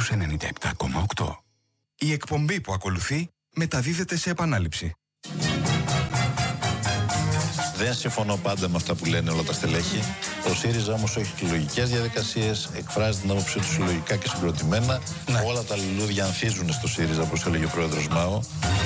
στους 97,8. Η εκπομπή που ακολουθεί μεταδίδεται σε επανάληψη. Δεν συμφωνώ πάντα με αυτά που λένε όλα τα στελέχη. Ο ΣΥΡΙΖΑ όμως έχει εκλογικές διαδικασίες, εκφράζει την άποψή του συλλογικά και συγκροτημένα. Ναι. Όλα τα λουλούδια ανθίζουν στο ΣΥΡΙΖΑ, όπως έλεγε ο πρόεδρος Μάο.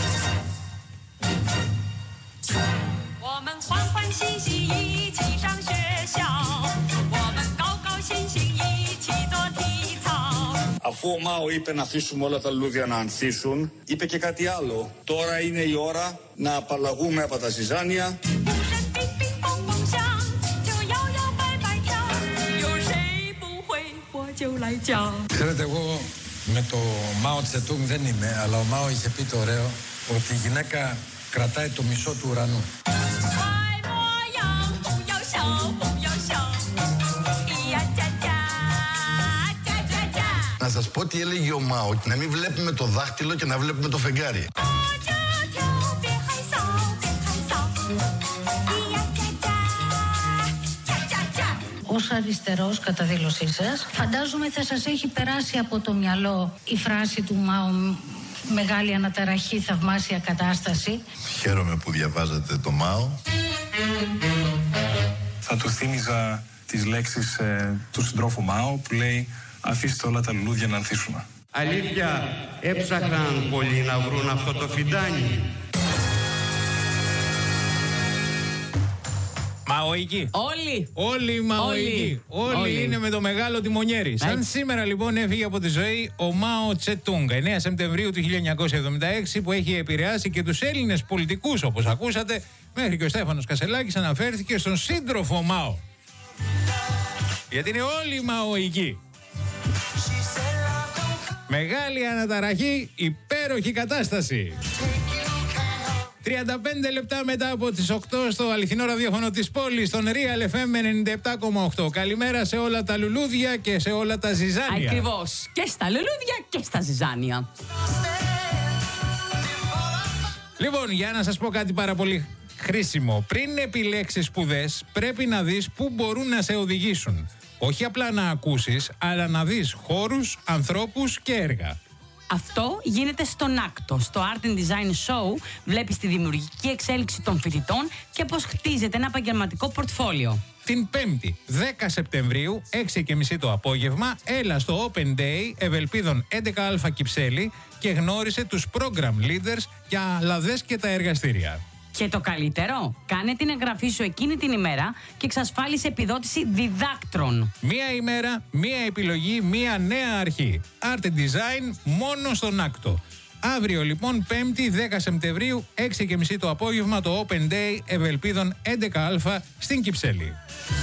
Αφού ο Μάο είπε να αφήσουμε όλα τα λουλούδια να ανθίσουν, είπε και κάτι άλλο. Τώρα είναι η ώρα να απαλλαγούμε από τα ζυζάνια. Ξέρετε, εγώ με το Μάο Τσετούγκ δεν είμαι, αλλά ο Μάο είχε πει το ωραίο ότι η γυναίκα κρατάει το μισό του ουρανού. Να σας πω τι έλεγε ο Μάο, να μην βλέπουμε το δάχτυλο και να βλέπουμε το φεγγάρι. Ως αριστερός, κατά δήλωσή σας, φαντάζομαι θα σας έχει περάσει από το μυαλό η φράση του Μάο «Μεγάλη αναταραχή, θαυμάσια κατάσταση». Χαίρομαι που διαβάζετε το Μάο. Θα του θύμιζα τις λέξεις του συντρόφου Μάο που λέει «Αφήστε όλα τα λουλούδια να ανθίσουν». Αλήθεια, έψαχναν πολλοί να βρουν αυτό το φιντάνι. Μαοϊκοί. Όλοι μαοϊκοί. Όλοι είναι με το μεγάλο τιμονιέρι. Σαν σήμερα λοιπόν έφυγε από τη ζωή ο Μάο Τσετούγκ, 9 Σεπτεμβρίου του 1976, που έχει επηρεάσει και τους Έλληνες πολιτικούς, όπως ακούσατε, μέχρι και ο Στέφανος Κασελάκης αναφέρθηκε στον σύντροφο Μάο. Γιατί είναι όλοι μαοϊκοί. Μεγάλη αναταραχή, υπέροχη κατάσταση. 35 λεπτά μετά από τις 8 στο αληθινό ραδιόφωνο της πόλης, στον Real FM 97,8. Καλημέρα σε όλα τα λουλούδια και σε όλα τα ζυζάνια. Ακριβώς. Και στα λουλούδια και στα ζυζάνια. Λοιπόν, για να σας πω κάτι πάρα πολύ χρήσιμο. Πριν επιλέξεις σπουδές, πρέπει να δεις πού μπορούν να σε οδηγήσουν. Όχι απλά να ακούσεις, αλλά να δεις χώρους, ανθρώπους και έργα. Αυτό γίνεται στον Άκτο. Στο Art and Design Show βλέπεις τη δημιουργική εξέλιξη των φοιτητών και πώς χτίζεται ένα επαγγελματικό πορτφόλιο. Την 5η, 10 Σεπτεμβρίου, 6:30 το απόγευμα, έλα στο Open Day Ευελπίδων 11α Κυψέλη και γνώρισε τους program leaders για λαδές και τα εργαστήρια. Και το καλύτερο, κάνε την εγγραφή σου εκείνη την ημέρα και εξασφάλισε επιδότηση διδάκτρων. Μία ημέρα, μία επιλογή, μία νέα αρχή. Art and Design μόνο στον Άκτο. Αύριο λοιπόν, 5η 10 Σεπτεμβρίου, 6:30 το απόγευμα, το Open Day Ευελπίδων 11α στην Κυψέλη.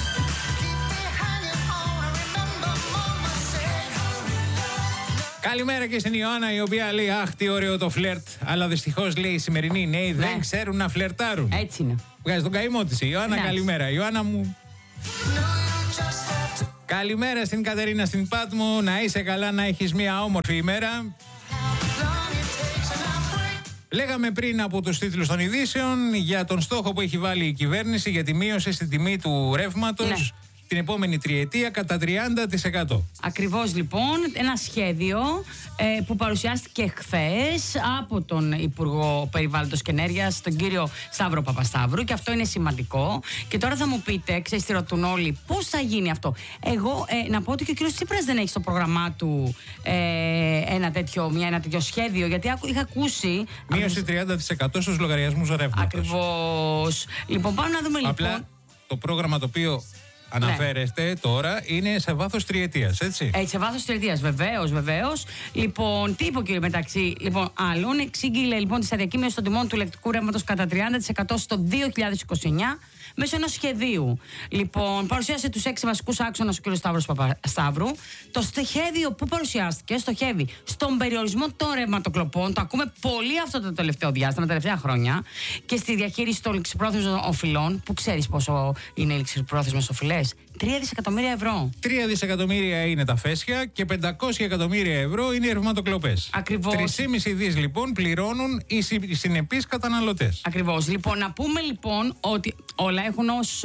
Καλημέρα και στην Ιωάννα, η οποία λέει «Αχ, τι ωραίο το φλερτ». Αλλά δυστυχώς, λέει, οι σημερινοί νέοι δεν ξέρουν να φλερτάρουν. Έτσι είναι. Βγάζει τον καημό της η Ιωάννα. Καλημέρα, Ιωάννα μου. Καλημέρα στην Κατερίνα στην Πάτμο. Να είσαι καλά, να έχεις μια όμορφη ημέρα. Λέγαμε πριν από τους τίτλους των ειδήσεων για τον στόχο που έχει βάλει η κυβέρνηση για τη μείωση στην τιμή του ρεύματος την επόμενη τριετία κατά 30%. Ακριβώς λοιπόν, ένα σχέδιο που παρουσιάστηκε χθες από τον Υπουργό Περιβάλλοντος και Ενέργειας, τον κύριο Σταύρο Παπασταύρου, και αυτό είναι σημαντικό. Και τώρα θα μου πείτε, ξέρεις τι ρωτούν όλοι, πώς θα γίνει αυτό. Εγώ να πω ότι και ο κύριος Τσίπρας δεν έχει στο πρόγραμμά του ένα τέτοιο σχέδιο, γιατί είχα ακούσει... Μείωση 30% στους λογαριασμούς ρεύματος. Ακριβώς. Λοιπόν, πάμε να δούμε απλά το πρόγραμμα το οποίο αναφέρεστε τώρα είναι σε βάθος τριετίας, έτσι. Σε βάθος τριετίας, βεβαίως. Λοιπόν, τι είπε ο κύριο μεταξύ άλλων, εξήγηλε λοιπόν τη σταδιακή μείωση των τιμών του ηλεκτρικού ρεύματος κατά 30% στο 2029 μέσω ενός σχεδίου. Λοιπόν, παρουσίασε τους 6 βασικούς άξονες ο κ. Σταύρος Παπασταύρου. Το σχέδιο που παρουσιάστηκε στοχεύει στον περιορισμό των ρευματοκλοπών. Το ακούμε πολύ αυτό το τελευταίο διάστημα, τα τελευταία χρόνια. Και στη διαχείριση των ληξιπρόθεσμων οφειλών, που ξέρεις πόσο είναι οι ληξιπρόθεσμες οφειλές. 3 δισεκατομμύρια ευρώ. 3 δισεκατομμύρια είναι τα φέσια και 500 εκατομμύρια ευρώ είναι οι ρευματοκλοπές. Ακριβώς. 3,5 δις λοιπόν πληρώνουν οι συνεπείς καταναλωτές. Ακριβώς. Λοιπόν, να πούμε λοιπόν ότι όλα έχουν ως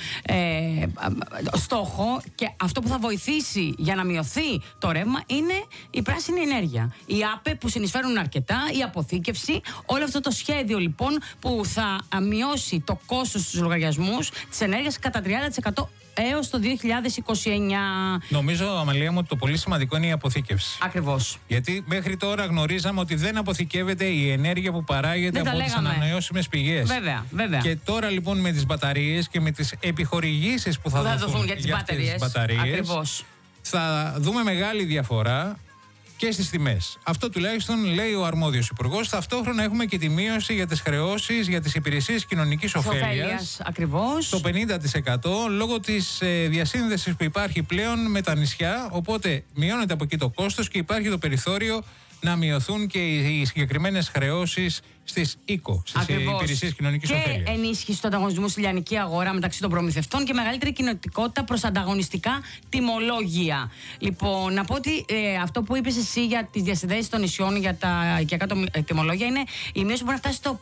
στόχο και αυτό που θα βοηθήσει για να μειωθεί το ρεύμα είναι η πράσινη ενέργεια. Οι ΑΠΕ που συνεισφέρουν αρκετά, η αποθήκευση, όλο αυτό το σχέδιο λοιπόν που θα μειώσει το κόστος στους λογαριασμούς της ενέργειας κατά 30% έως το 2029. Νομίζω, Αμαλία μου, ότι το πολύ σημαντικό είναι η αποθήκευση. Ακριβώς. Γιατί μέχρι τώρα γνωρίζαμε ότι δεν αποθηκεύεται η ενέργεια που παράγεται από τις ανανεώσιμες πηγές. Βέβαια, βέβαια. Και τώρα λοιπόν με τις μπαταρίες και με τις επιχορηγήσεις που θα δοθούν για τις μπαταρίες, ακριβώς, θα δούμε μεγάλη διαφορά και στις τιμές. Αυτό τουλάχιστον λέει ο αρμόδιος υπουργός. Ταυτόχρονα έχουμε και τη μείωση για τις χρεώσεις για τις υπηρεσίες κοινωνικής ωφέλειας. Ακριβώς. Το 50% λόγω της διασύνδεσης που υπάρχει πλέον με τα νησιά. Οπότε μειώνεται από εκεί το κόστος και υπάρχει το περιθώριο να μειωθούν και οι συγκεκριμένες χρεώσεις στις ΙΚΟ, στις υπηρεσίες κοινωνικής ωφέλειας. Και ενίσχυση του ανταγωνισμού στη λιανική αγορά μεταξύ των προμηθευτών και μεγαλύτερη κινητικότητα προς ανταγωνιστικά τιμολόγια. Λοιπόν, να πω ότι αυτό που είπες εσύ για τις διασυνδέσεις των νησιών για τα οικιακά τιμολόγια είναι η μείωση που μπορεί να φτάσει στο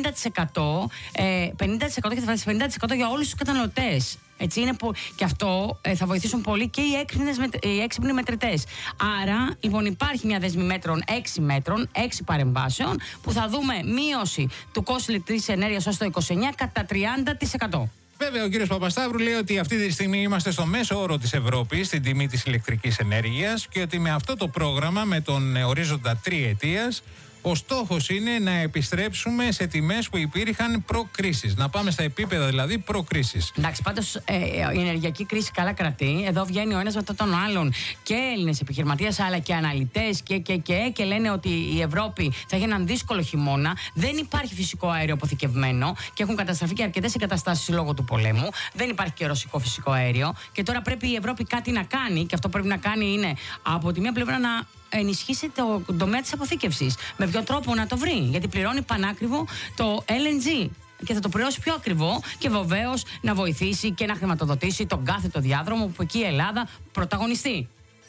50%, 50% και θα φτάσει 50% για όλους τους καταναλωτές. Έτσι είναι και αυτό θα βοηθήσουν πολύ και οι έξυπνοι μετρητές. Άρα, λοιπόν, υπάρχει μια δέσμη μέτρων, 6 μέτρων, 6 παρεμβάσεων, που θα δούμε μείωση του κόστου ηλεκτρικής ενέργειας ως το 29 κατά 30%. Βέβαια, ο κύριος Παπασταύρου λέει ότι αυτή τη στιγμή είμαστε στο μέσο όρο της Ευρώπης στην τιμή της ηλεκτρικής ενέργειας και ότι με αυτό το πρόγραμμα, με τον ορίζοντα τριετίας, ο στόχος είναι να επιστρέψουμε σε τιμές που υπήρχαν προ-κρίσης. Να πάμε στα επίπεδα δηλαδή προ-κρίσης. Εντάξει, πάντως η ενεργειακή κρίση καλά κρατεί. Εδώ βγαίνει ο ένας μετά τον άλλον και Έλληνες επιχειρηματίες αλλά και αναλυτές και λένε ότι η Ευρώπη θα έχει έναν δύσκολο χειμώνα. Δεν υπάρχει φυσικό αέριο αποθηκευμένο και έχουν καταστραφεί και αρκετές εγκαταστάσεις λόγω του πολέμου. Δεν υπάρχει και ρωσικό φυσικό αέριο. Και τώρα πρέπει η Ευρώπη κάτι να κάνει και αυτό που πρέπει να κάνει είναι από τη μία πλευρά να ενισχύσει το τομέα της αποθήκευσης. Με ποιο τρόπο να το βρει, γιατί πληρώνει πανάκριβο το LNG και θα το πληρώσει πιο ακριβό και βεβαίως να βοηθήσει και να χρηματοδοτήσει τον κάθετο διάδρομο που εκεί η Ελλάδα πρωταγωνιστεί.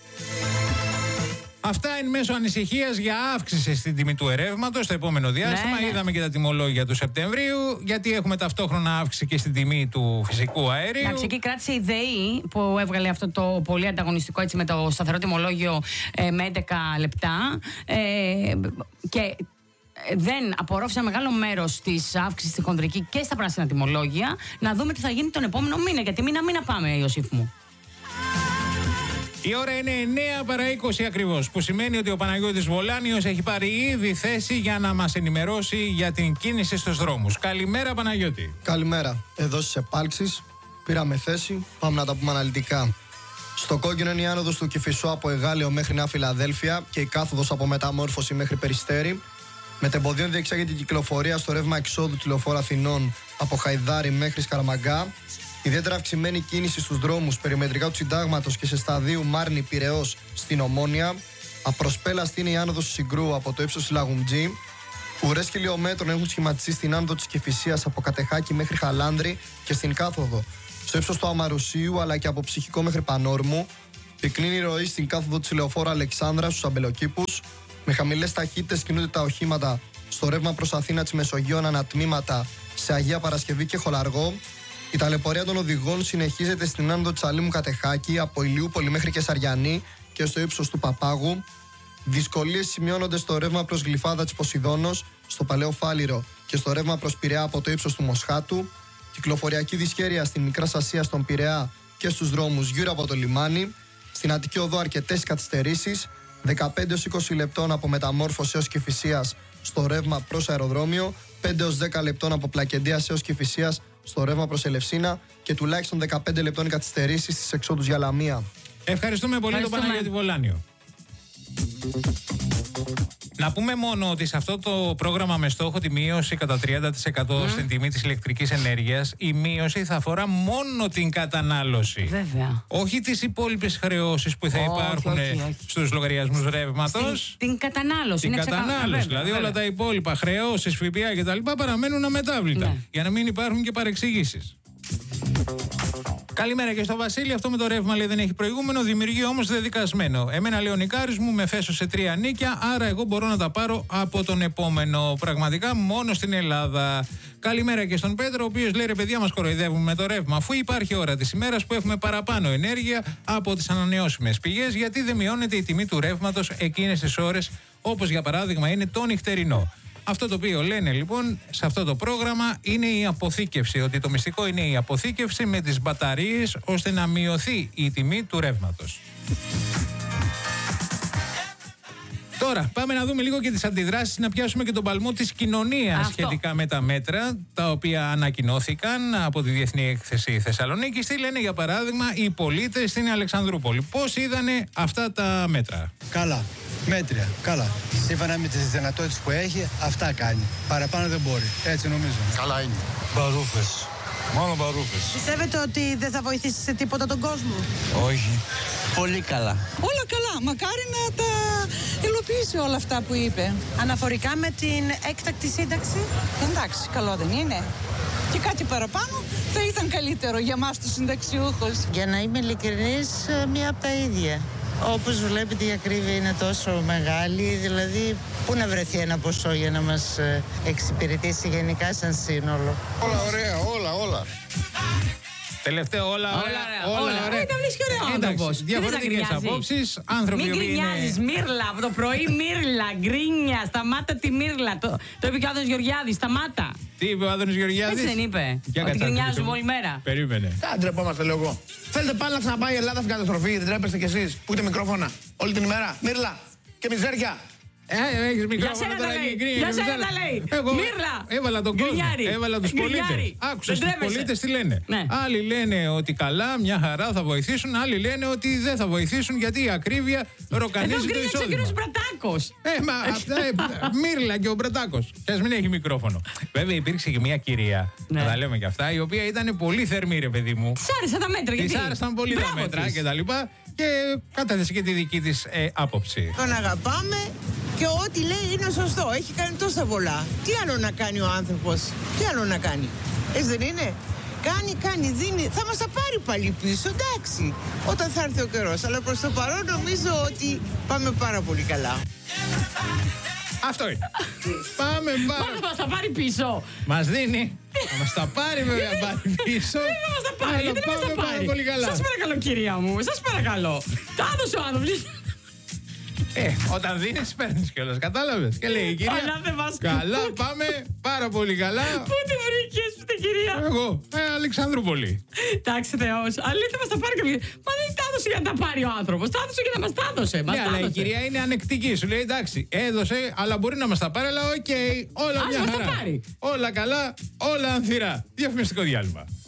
Αυτά εν μέσω ανησυχίας για αύξηση στην τιμή του ρεύματος στο επόμενο διάστημα. Ναι. Είδαμε και τα τιμολόγια του Σεπτεμβρίου, γιατί έχουμε ταυτόχρονα αύξηση και στην τιμή του φυσικού αερίου. Εντάξει, εκεί κράτησε η ΔΕΗ που έβγαλε αυτό το πολύ ανταγωνιστικό έτσι, με το σταθερό τιμολόγιο με 11 λεπτά. Και δεν απορρόφησε μεγάλο μέρος της αύξησης στη χονδρική και στα πράσινα τιμολόγια. Να δούμε τι θα γίνει τον επόμενο μήνα. Γιατί μήνα πάμε, Ιωσήφ μου. Η ώρα είναι 9 παρά 20 ακριβώς, που σημαίνει ότι ο Παναγιώτης Βολάνιος έχει πάρει ήδη θέση για να μας ενημερώσει για την κίνηση στους δρόμους. Καλημέρα, Παναγιώτη. Καλημέρα. Εδώ στις επάλξεις πήραμε θέση, πάμε να τα πούμε αναλυτικά. Στο κόκκινο είναι η άνοδος του Κηφισού από Εγάλεο μέχρι Νέα Φιλαδέλφια και η κάθοδος από Μεταμόρφωση μέχρι Περιστέρι. Μετεμποδίων διεξάγεται η κυκλοφορία στο ρεύμα εξόδου του Λεωφόρου Αθηνών από Χαϊδάρι μέχρι Σκαραμαγκά. Ιδιαίτερα αυξημένη κίνηση στους δρόμους περιμετρικά του Συντάγματος και σε σταδίου Μάρνη Πειραιώς στην Ομόνια. Απροσπέλαστη είναι η άνοδος του Συγκρού από το ύψος της Λαγουμτζή. Ουρές χιλιόμετρων έχουν σχηματιστεί στην άνοδο της Κηφισίας από Κατεχάκη μέχρι Χαλάνδρη και στην κάθοδο στο ύψος του Αμαρουσίου αλλά και από Ψυχικό μέχρι Πανόρμου. Πυκνή ροή στην κάθοδο της Λεωφόρου Αλεξάνδρα στους Αμπελοκήπους. Με χαμηλές ταχύτητες κινούνται τα οχήματα στο ρεύμα προς Αθήνα της Μεσογείων ανατμήματα σε Αγία Παρασκευή και Χολαργό. Η ταλαιπωρία των οδηγών συνεχίζεται στην άνοδο της Αλήμου Κατεχάκη από Ηλιούπολη μέχρι Κεσαριανή και στο ύψος του Παπάγου. Δυσκολίες σημειώνονται στο ρεύμα προς Γλυφάδα της Ποσειδώνος, στο Παλαιό Φάληρο και στο ρεύμα προς Πειραιά από το ύψος του Μοσχάτου. Κυκλοφοριακή δυσχέρεια στην Μικρά Ασία στον Πειραιά και στους δρόμους γύρω από το λιμάνι. Στην Αττική Οδό αρκετές καθυστερήσεις, 15-20 λεπτών από Μεταμόρφωση έως Κηφισίας στο ρεύμα προς αεροδρόμιο, 5-10 λεπτών από Πλακεντίας έως Κηφισίας στο ρεύμα προς Ελευσίνα και τουλάχιστον 15 λεπτών καθυστερήσεις στις εξόδους για Λαμία. Ευχαριστούμε πολύ τον Παναγιώτη Βολάνιο. Να πούμε μόνο ότι σε αυτό το πρόγραμμα με στόχο τη μείωση κατά 30% στην τιμή της ηλεκτρικής ενέργειας, η μείωση θα αφορά μόνο την κατανάλωση. Βέβαια. Όχι τις υπόλοιπες χρεώσεις που θα υπάρχουν στους λογαριασμούς ρεύματος. Την κατανάλωση. Την κατανάλωση. Δηλαδή όλα τα υπόλοιπα, χρεώσεις, ΦΠΑ κτλ. παραμένουν αμετάβλητα. Ναι. Για να μην υπάρχουν και παρεξηγήσεις. Καλημέρα και στο Βασίλη. Αυτό με το ρεύμα λέει δεν έχει προηγούμενο, δημιουργεί όμως δεδικασμένο. Εμένα λέει ο νικάρης μου με φέσωσε 3 νίκια, άρα εγώ μπορώ να τα πάρω από τον επόμενο. Πραγματικά μόνο στην Ελλάδα. Καλημέρα και στον Πέτρο, ο οποίος λέει ρε παιδιά, μας κοροϊδεύουν με το ρεύμα. Αφού υπάρχει ώρα της ημέρας που έχουμε παραπάνω ενέργεια από τις ανανεώσιμες πηγές, γιατί δεν μειώνεται η τιμή του ρεύματος εκείνες τις ώρες, όπως για παράδειγμα είναι το νυχτερινό. Αυτό το οποίο λένε λοιπόν σε αυτό το πρόγραμμα είναι η αποθήκευση, ότι το μυστικό είναι η αποθήκευση με τις μπαταρίες ώστε να μειωθεί η τιμή του ρεύματος. Τώρα, πάμε να δούμε λίγο και τις αντιδράσεις, να πιάσουμε και τον παλμό της κοινωνίας σχετικά με τα μέτρα τα οποία ανακοινώθηκαν από τη Διεθνή Έκθεση Θεσσαλονίκης. Τι λένε για παράδειγμα οι πολίτες στην Αλεξανδρούπολη. Πώς είδανε αυτά τα μέτρα? Καλά. Μέτρια, καλά. Σύμφωνα με τις δυνατότητες που έχει, αυτά κάνει. Παραπάνω δεν μπορεί. Έτσι νομίζω. Καλά είναι. Μπαρούφες. Μόνο μπαρούφες. Πιστεύετε ότι δεν θα βοηθήσει σε τίποτα τον κόσμο? Όχι. Πολύ καλά. Όλα καλά. Μακάρι να τα υλοποιήσει όλα αυτά που είπε. Αναφορικά με την έκτακτη σύνταξη. Εντάξει, καλό δεν είναι? Και κάτι παραπάνω θα ήταν καλύτερο για μας τους συνταξιούχους. Για να είμαι ειλικρινής, μία από τα ίδια. Όπως βλέπετε η ακρίβεια είναι τόσο μεγάλη, δηλαδή πού να βρεθεί ένα ποσό για να μας εξυπηρετήσει γενικά σαν σύνολο. Όλα ωραία, όλα. Τελευταίο όλα ωραία. Ήταν ωραίο άνθρωπος. Διαφορετικές απόψεις. Άνθρωποι μην γκρινιάζεις, Μύρλα, από το πρωί Μύρλα, γκρίνια, σταμάτα τη Μύρλα. Το είπε και ο Άδωνης Γεωργιάδης, σταμάτα. Τι είπε ο Άδωνης Γεωργιάδης? Έτσι δεν είπε? Ότι γκρινιάζουμε όλη μέρα. Περίμενε. Δεν ντρεπόμαστε, λέω εγώ. Θέλετε πάλι να ξαναπάει η Ελλάδα στην καταστροφή, δεν τρέπεστε κι εσείς που έχετε μικρόφωνα όλη την ημέρα? Μύρλα και μιζέρια. Έχεις μικρόφωνο τώρα και γκρίνια. Για σένα τα λέει. Εγώ Μύρλα. έβαλα τον κόσμο, έβαλα τους πολίτες. Άκουσες τους πολίτες τι λένε. Ναι. Άλλοι λένε ότι καλά, μια χαρά θα βοηθήσουν. Άλλοι λένε ότι δεν θα βοηθήσουν γιατί η ακρίβεια ροκανίζει το εισόδημα. Εδώ γκρίνιαξε ο κύριος Μπρατάκος. Μύρλα και ο Μπρατάκος. Και ας μην έχει μικρόφωνο. Βέβαια υπήρξε και μια κυρία, να τα λέμε και αυτά, η οποία ήταν πολύ θερμή ρε παιδί μου. Της άρεσαν τα μέτρα, γιατί? Της άρεσαν πολύ τα μέτρα και τα λοιπά. Και κατέθεσε και τη δική της άποψη. Τον αγαπάμε και ό,τι λέει είναι σωστό. Έχει κάνει τόσα πολλά. Τι άλλο να κάνει ο άνθρωπος? Τι άλλο να κάνει? Έτσι δεν είναι? Κάνει, δίνει. Θα μας τα πάρει πάλι πίσω, εντάξει, όταν θα έρθει ο καιρός. Αλλά προς το παρόν νομίζω ότι πάμε πάρα πολύ καλά. Αυτό είναι. Πάμε. Μόνο μας τα πάρει πίσω. Μας δίνει. Θα μας τα πάρει βέβαια πάλι πίσω. Δεν θα μας τα πάρει. Γιατί δεν μας τα πάρει? Πολύ καλά. Σας παρακαλώ κυρία μου, σας παρακαλώ. Τα έδωσε ο άνθρωπος. Όταν δίνεις παίρνεις κιόλας, κατάλαβες? Και λέει η κυρία, καλά πάμε, πάρα πολύ καλά. Πού τη βρήκες την κυρία? Εγώ, Αλεξανδρούπολη. Εντάξει Θεός, αλήθεια μας τα πάρει κάποιος. Μα δεν τα έδωσε για να τα πάρει ο άνθρωπος, τα έδωσε για να μας τα έδωσε. Ναι, αλλά η κυρία είναι ανεκτική, σου λέει εντάξει, έδωσε, αλλά μπορεί να μας τα πάρει, αλλά οκ, όλα μια χαρά. Όλα καλά, όλα ανθυρά. Διαφημιστικό διάλειμμα.